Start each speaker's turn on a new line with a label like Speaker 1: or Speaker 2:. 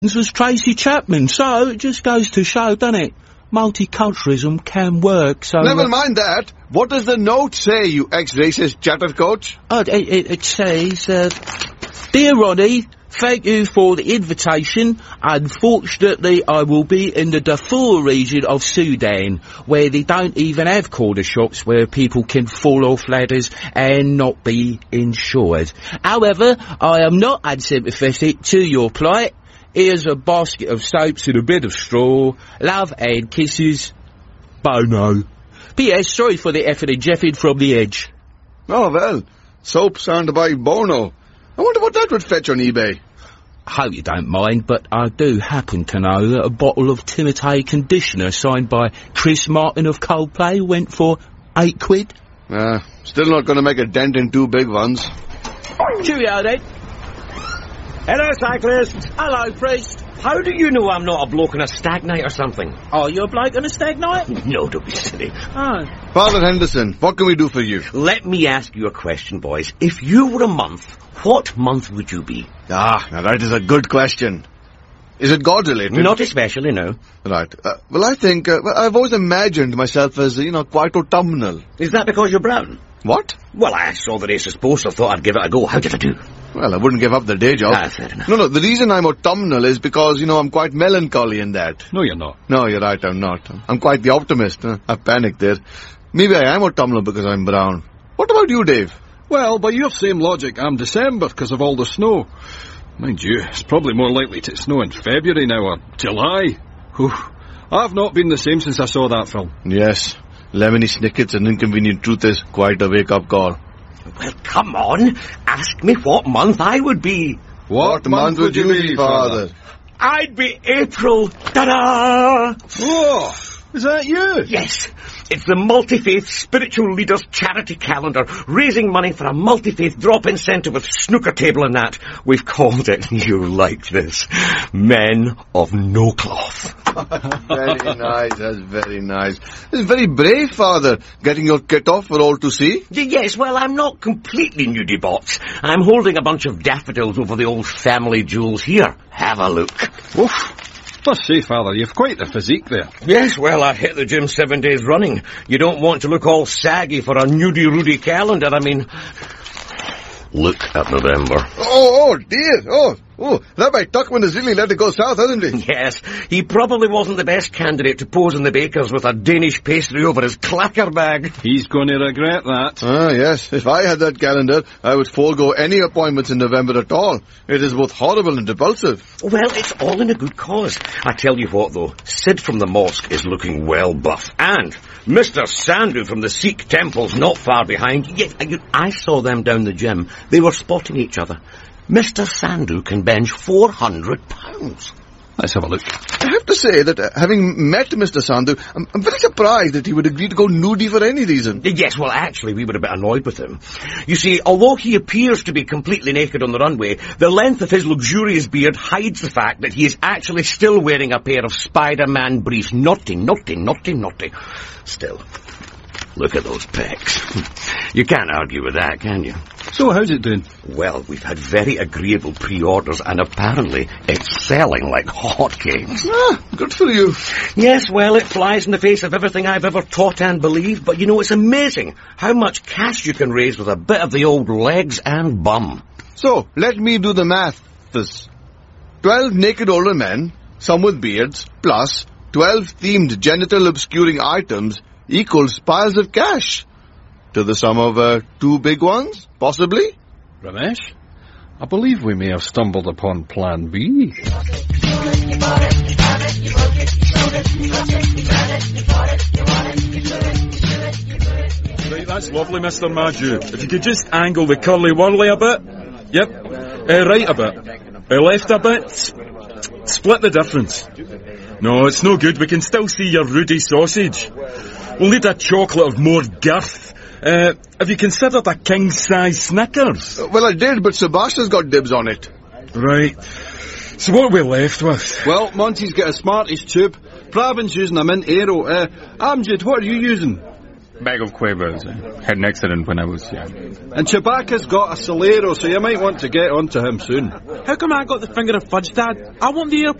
Speaker 1: was Tracy Chapman, so it just goes to show, doesn't it? Multiculturalism can work, so...
Speaker 2: Never mind that. What does the note say, you ex-racist chattercoach?
Speaker 1: It says, Dear Ronnie, thank you for the invitation. Unfortunately, I will be in the Darfur region of Sudan, where they don't even have corner shops where people can fall off ladders and not be insured. However, I am not unsympathetic to your plight. Here's a basket of soaps and a bed of straw. Love and kisses. Bono. P.S. Sorry for the effing and jeffing from the edge.
Speaker 2: Oh, well. Soap signed by Bono. I wonder what that would fetch on eBay.
Speaker 1: Hope you don't mind, but I do happen to know that a bottle of Timotei conditioner signed by Chris Martin of Coldplay went for £8.
Speaker 2: Still not going to make a dent in two big ones.
Speaker 1: Cheerio, then.
Speaker 3: Hello, cyclist.
Speaker 1: Hello, priest.
Speaker 3: How do you know I'm not a bloke on a stag night or something?
Speaker 1: Are you a bloke on a stag night?
Speaker 3: No, don't be silly.
Speaker 1: Oh.
Speaker 2: Father Henderson, what can we do for you?
Speaker 3: Let me ask you a question, boys. If you were a month, what month would you be?
Speaker 2: Now that is a good question. Is it God-related?
Speaker 3: Not especially, no.
Speaker 2: Right. Well, I think, I've always imagined myself as, quite autumnal.
Speaker 3: Is that because you're brown?
Speaker 2: What?
Speaker 3: Well, I saw the racist poster, thought I'd give it a go. How did I do?
Speaker 2: Well, I wouldn't give up the day job.
Speaker 3: Fair enough.
Speaker 2: No, the reason I'm autumnal is because, I'm quite melancholy in that.
Speaker 4: No, you're not.
Speaker 2: No, you're right, I'm not. I'm quite the optimist. I panicked there. Maybe I am autumnal because I'm brown. What about you, Dave?
Speaker 4: Well, by your same logic, I'm December because of all the snow. Mind you, it's probably more likely to snow in February now, or July. Whew. I've not been the same since I saw that film.
Speaker 2: Yes. Lemony Snicket's An Inconvenient Truth is quite a wake-up call.
Speaker 3: Well, come on. Ask me what month I would be.
Speaker 2: What month would you be, Father?
Speaker 3: I'd be April. Ta-da!
Speaker 4: Oh, is that you?
Speaker 3: Yes. It's the Multi-Faith Spiritual Leaders Charity Calendar, raising money for a multi-faith drop-in centre with snooker table and that. We've called it, you like this, Men of No Cloth.
Speaker 2: Very nice, that's very nice. It's very brave, Father, getting your kit off for all to see.
Speaker 3: Yes, well, I'm not completely nudie box. I'm holding a bunch of daffodils over the old family jewels here. Have a look.
Speaker 4: Oof. Must say, Father, you've quite the physique there.
Speaker 3: Yes, well, I hit the gym 7 days running. You don't want to look all saggy for a nudie-rudie calendar, I mean... Look at November.
Speaker 2: Oh, dear. Oh, Rabbi Tuckman has really let it go south, hasn't he?
Speaker 3: Yes, he probably wasn't the best candidate to pose in the baker's with a Danish pastry over his clacker bag.
Speaker 4: He's going to regret that.
Speaker 2: Yes. If I had that calendar, I would forego any appointments in November at all. It is both horrible and repulsive.
Speaker 3: Well, it's all in a good cause. I tell you what, though, Sid from the mosque is looking well buff. And Mr. Sandhu from the Sikh temple's not far behind. Yes, I saw them down the gym. They were spotting each other. Mr. Sandhu can bench 400 pounds.
Speaker 4: Let's have a look.
Speaker 2: I have to say that having met Mr. Sandhu, I'm very surprised that he would agree to go nudie for any reason.
Speaker 3: Yes, well, actually, we were a bit annoyed with him. You see, although he appears to be completely naked on the runway, the length of his luxurious beard hides the fact that he is actually still wearing a pair of Spider-Man briefs. Naughty. Still, look at those pecs. You can't argue with that, can you?
Speaker 4: So, how's it doing?
Speaker 3: Well, we've had very agreeable pre-orders, and apparently it's selling like hotcakes.
Speaker 2: Good for you.
Speaker 3: Yes, well, it flies in the face of everything I've ever taught and believed, but it's amazing how much cash you can raise with a bit of the old legs and bum.
Speaker 2: So, let me do the math. 12 naked older men, some with beards, plus 12 themed genital-obscuring items equals piles of cash. To the sum of 2 big ones, possibly?
Speaker 4: Ramesh, I believe we may have stumbled upon Plan B.
Speaker 5: Right, that's lovely, Mr. Maju. If you could just angle the curly-whirly a bit. Yep. Right a bit. Left a bit. Split the difference. No, it's no good. We can still see your Rudy sausage. We'll need a chocolate of more girth. Have you considered a king-size Snickers?
Speaker 2: Well, I did, but Sebastian's got dibs on it.
Speaker 5: Right. So what are we left with?
Speaker 4: Well, Monty's got a Smarties tube. Pravin's using a Mint Aero. Amjad, what are you using?
Speaker 6: bag of quavers. Had an accident when I was young.
Speaker 4: And Chewbacca's got a Solero, so you might want to get onto him soon.
Speaker 7: How come I got the finger of fudge, Dad? I want the